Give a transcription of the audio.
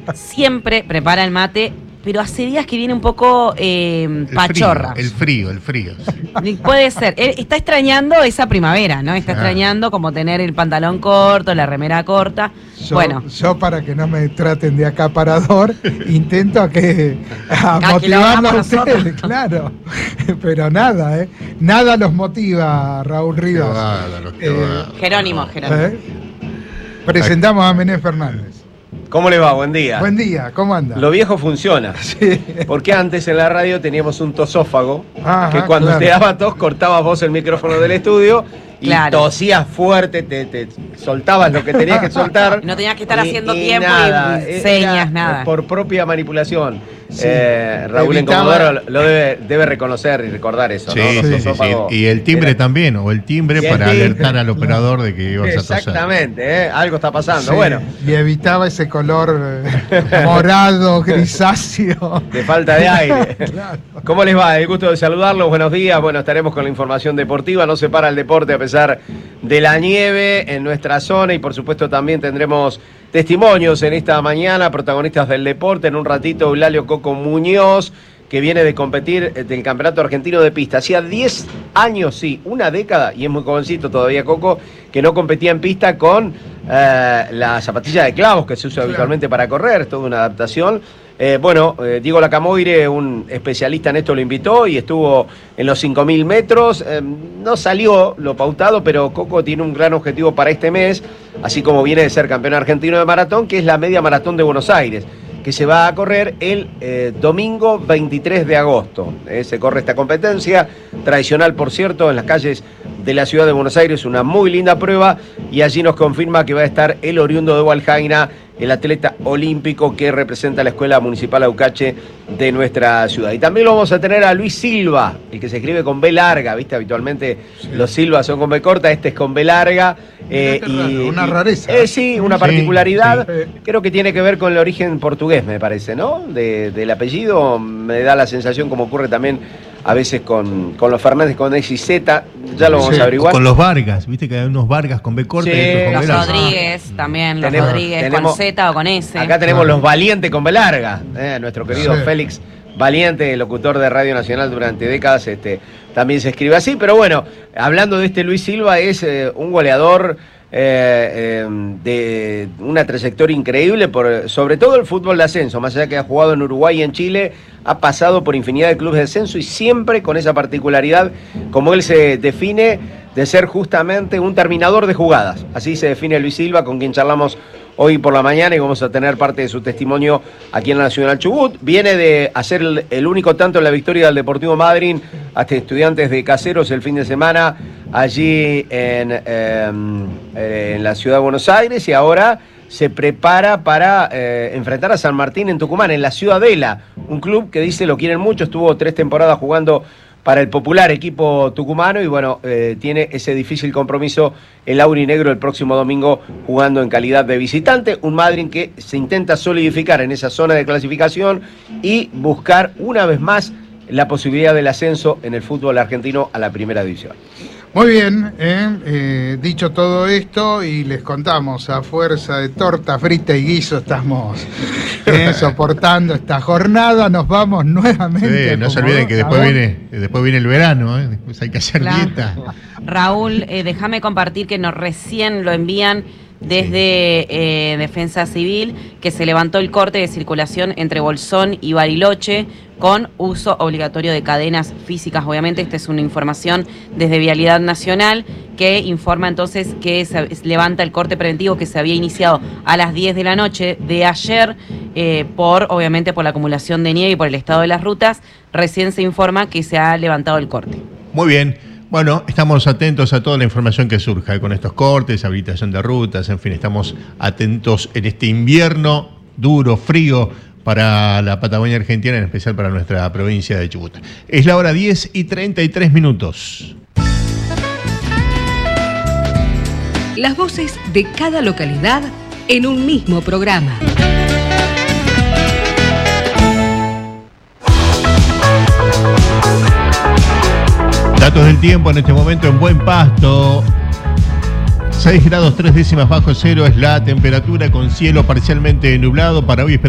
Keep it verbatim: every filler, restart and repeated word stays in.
siempre prepara el mate, pero hace días que viene un poco eh, el pachorra. Frío, el frío, el frío. Sí. Puede ser. Él está extrañando esa primavera, ¿no? Está Ah. extrañando como tener el pantalón corto, la remera corta. Yo, bueno. yo para que no me traten de acaparador, intento a que a A que lo motivarlo a hagamos ustedes, nosotros. claro. Pero nada, ¿eh? Nada los motiva, Raúl Qué Rivas. bárbaro, qué Eh, bárbaro. Jerónimo, Jerónimo. ¿Eh? Presentamos a Mené Fernández. ¿Cómo le va? Buen día. Buen día, ¿cómo anda? Lo viejo funciona. Sí. Porque antes en la radio teníamos un tosófago Ajá, que cuando claro. te daba tos cortabas vos el micrófono del estudio y Claro. tosías fuerte, te, te soltabas lo que tenías que soltar. No tenías que estar y- haciendo y tiempo nada, y era señas, nada. Por propia manipulación. Sí. Eh, Raúl en Evitaba- Comodoro lo debe, debe reconocer y recordar eso, Sí, ¿no? Los sí, sí, sí. tosófagos Y el timbre eran- también, o el timbre Y el para timbre. alertar al operador de que ibas a toser. Exactamente, ¿eh? Algo está pasando. Sí, Bueno, y evitaba ese color eh, morado, grisáceo. de falta de aire. Claro. ¿Cómo les va? El gusto de saludarlos. Buenos días. Bueno, estaremos con la información deportiva. No se para el deporte a pesar de la nieve en nuestra zona y por supuesto también tendremos testimonios en esta mañana, protagonistas del deporte. En un ratito, Eulalio Coco Muñoz, que viene de competir del Campeonato Argentino de Pista. Hacía diez años, sí, una década, y es muy jovencito todavía Coco, que no competía en pista con eh, la zapatilla de clavos que se usa Claro. habitualmente para correr, toda una adaptación. Eh, bueno, eh, Diego Lacamoire, un especialista en esto, lo invitó y estuvo en los cinco mil metros. Eh, no salió lo pautado, pero Coco tiene un gran objetivo para este mes, así como viene de ser campeón argentino de maratón, que es la media maratón de Buenos Aires, que se va a correr el eh, domingo veintitrés de agosto. Eh, se corre esta competencia, tradicional por cierto, en las calles de la ciudad de Buenos Aires, una muy linda prueba, y allí nos confirma que va a estar el oriundo de Hualjaina, el atleta olímpico que representa a la Escuela Municipal Aucache de nuestra ciudad. Y también lo vamos a tener a Luis Silva, el que se escribe con B larga, ¿viste? Habitualmente sí. Los Silva son con B corta, este es con B larga. Eh, y, raro, una rareza. Eh, sí, una Sí, particularidad. sí. Creo que tiene que ver con el origen portugués, me parece, ¿no? De, del apellido, me da la sensación, como ocurre también a veces con, con los Fernández con X y Z, ya lo vamos Sí. a averiguar. O con los Vargas, viste que hay unos Vargas con B corta Sí, y otros con Los B larga. Rodríguez también, los Tenemos- Rodríguez tenemos- con Z o con S. Acá tenemos los Valientes con B larga, eh, nuestro querido Sí. Félix Valiente, locutor de Radio Nacional durante décadas, este, también se escribe así. Pero bueno, hablando de este Luis Silva, es eh, un goleador eh, eh, de una trayectoria increíble, por, sobre todo el fútbol de ascenso, más allá que ha jugado en Uruguay y en Chile, ha pasado por infinidad de clubes de ascenso y siempre con esa particularidad, como él se define, de ser justamente un terminador de jugadas. Así se define Luis Silva, con quien charlamos hoy por la mañana y vamos a tener parte de su testimonio aquí en la Nacional Chubut. Viene de hacer el, el único tanto en la victoria del Deportivo Madryn hasta Estudiantes de Caseros el fin de semana allí en, eh, en la ciudad de Buenos Aires, y ahora se prepara para eh, enfrentar a San Martín en Tucumán, en la Ciudadela, un club que dice lo quieren mucho, estuvo tres temporadas jugando para el popular equipo tucumano y bueno, eh, tiene ese difícil compromiso el aurinegro el próximo domingo jugando en calidad de visitante, un Madryn que se intenta solidificar en esa zona de clasificación y buscar una vez más la posibilidad del ascenso en el fútbol argentino a la primera división. Muy bien, ¿eh? Eh, dicho todo esto, y les contamos, a fuerza de torta frita y guiso estamos eh, soportando esta jornada, nos vamos nuevamente. Sí, no a se olviden que después Comodoro. viene, después viene el verano, ¿eh? Después hay que hacer Claro. dieta. Raúl, eh, déjame compartir que nos recién lo envían desde eh, Defensa Civil, que se levantó el corte de circulación entre Bolsón y Bariloche con uso obligatorio de cadenas físicas. Obviamente esta es una información desde Vialidad Nacional que informa entonces que se levanta el corte preventivo que se había iniciado a las diez de la noche de ayer eh, por, obviamente, por la acumulación de nieve y por el estado de las rutas. Recién se informa que se ha levantado el corte. Muy bien. Bueno, estamos atentos a toda la información que surja eh, con estos cortes, habilitación de rutas, en fin, estamos atentos en este invierno duro, frío, para la Patagonia Argentina, en especial para nuestra provincia de Chubut. Es la hora diez y treinta y tres minutos. Las voces de cada localidad en un mismo programa. Datos del tiempo en este momento en Buen Pasto. seis grados tres décimas bajo cero es la temperatura, con cielo parcialmente nublado. Para hoy